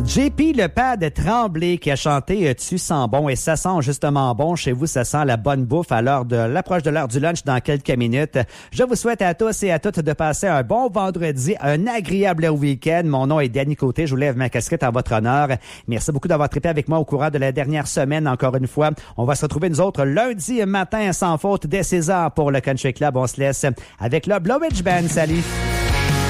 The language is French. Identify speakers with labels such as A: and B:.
A: JP, le père de Tremblay, qui a chanté « Tu sens bon » et ça sent justement bon. Chez vous, ça sent la bonne bouffe à l'approche de l'heure du lunch dans quelques minutes. Je vous souhaite à tous et à toutes de passer un bon vendredi, un agréable week-end. Mon nom est Danny Côté. Je vous lève ma casquette en votre honneur. Merci beaucoup d'avoir trippé avec moi au courant de la dernière semaine. Encore une fois, on va se retrouver nous autres lundi matin sans faute dès 16h pour le Country Club. On se laisse avec le Blowridge Band. Salut!